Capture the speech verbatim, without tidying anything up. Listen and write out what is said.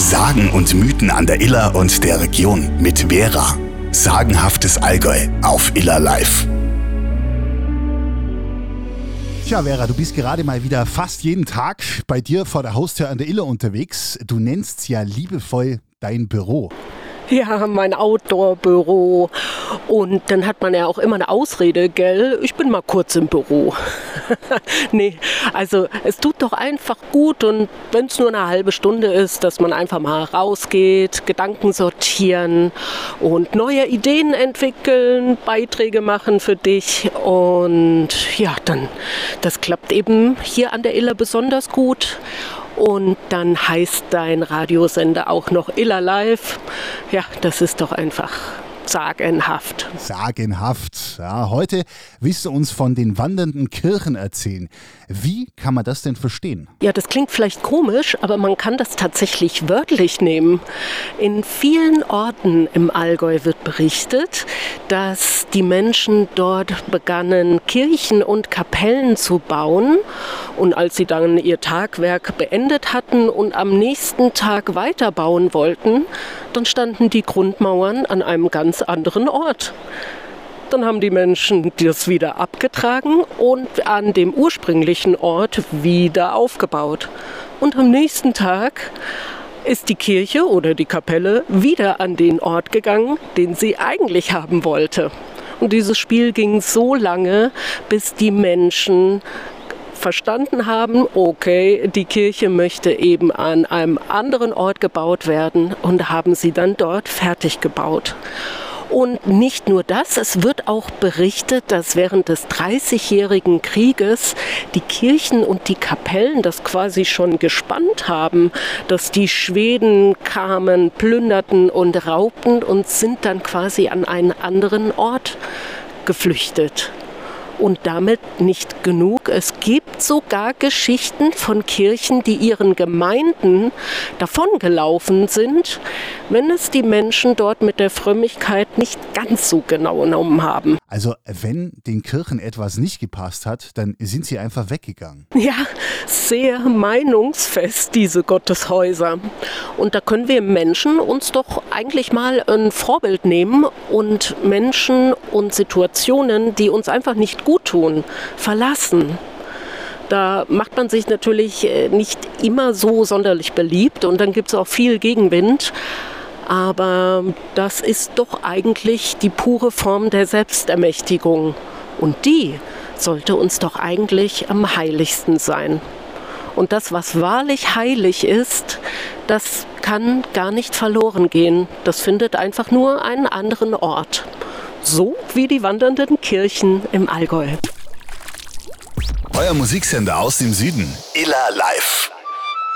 Sagen und Mythen an der Iller und der Region mit Vera. Sagenhaftes Allgäu auf Iller Live. Tja, Vera, du bist gerade mal wieder fast jeden Tag bei dir vor der Haustür an der Iller unterwegs. Du nennst ja liebevoll dein Büro. Ja, mein Outdoor-Büro. Und dann hat man ja auch immer eine Ausrede, gell? Ich bin mal kurz im Büro. Nee, also es tut doch einfach gut, und wenn es nur eine halbe Stunde ist, dass man einfach mal rausgeht, Gedanken sortieren und neue Ideen entwickeln, Beiträge machen für dich. Und ja, dann, das klappt eben hier an der Iller besonders gut. Und dann heißt dein Radiosender auch noch Iller Live. Ja, das ist doch einfach sagenhaft. Sagenhaft. Ja, heute willst du uns von den wandernden Kirchen erzählen. Wie kann man das denn verstehen? Ja, das klingt vielleicht komisch, aber man kann das tatsächlich wörtlich nehmen. In vielen Orten im Allgäu wird berichtet, dass die Menschen dort begannen, Kirchen und Kapellen zu bauen. Und als sie dann ihr Tagwerk beendet hatten und am nächsten Tag weiterbauen wollten, dann standen die Grundmauern an einem ganz anderen Ort. Dann haben die Menschen das wieder abgetragen und an dem ursprünglichen Ort wieder aufgebaut. Und am nächsten Tag ist die Kirche oder die Kapelle wieder an den Ort gegangen, den sie eigentlich haben wollte. Und dieses Spiel ging so lange, bis die Menschen verstanden haben, okay, die Kirche möchte eben an einem anderen Ort gebaut werden, und haben sie dann dort fertig gebaut. Und nicht nur das, es wird auch berichtet, dass während des dreißigjährigen Krieges die Kirchen und die Kapellen das quasi schon gespannt haben, dass die Schweden kamen, plünderten und raubten und sind dann quasi an einen anderen Ort geflüchtet. Und damit nicht genug. Es gibt sogar Geschichten von Kirchen, die ihren Gemeinden davongelaufen sind, wenn es die Menschen dort mit der Frömmigkeit nicht ganz so genau genommen haben. Also wenn den Kirchen etwas nicht gepasst hat, dann sind sie einfach weggegangen. Ja, sehr meinungsfest, diese Gotteshäuser. Und da können wir Menschen uns doch eigentlich mal ein Vorbild nehmen und Menschen und Situationen, die uns einfach nicht gut tun, verlassen. Da macht man sich natürlich nicht immer so sonderlich beliebt, und dann gibt es auch viel Gegenwind. Aber das ist doch eigentlich die pure Form der Selbstermächtigung. Und die sollte uns doch eigentlich am heiligsten sein. Und das, was wahrlich heilig ist, das kann gar nicht verloren gehen. Das findet einfach nur einen anderen Ort. So wie die wandernden Kirchen im Allgäu. Euer Musiksender aus dem Süden. Iller Live.